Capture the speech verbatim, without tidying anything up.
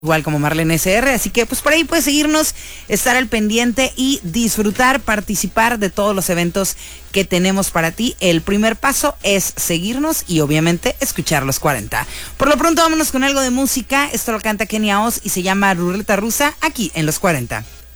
igual como Marlene S R, así que pues por ahí puedes seguirnos, estar al pendiente y disfrutar, participar de todos los eventos que tenemos para ti. El primer paso es seguirnos y obviamente escuchar los cuarenta. Por lo pronto vámonos con algo de música. Esto lo canta Kenia Oz y se llama Ruleta Rusa, aquí en los cuarenta.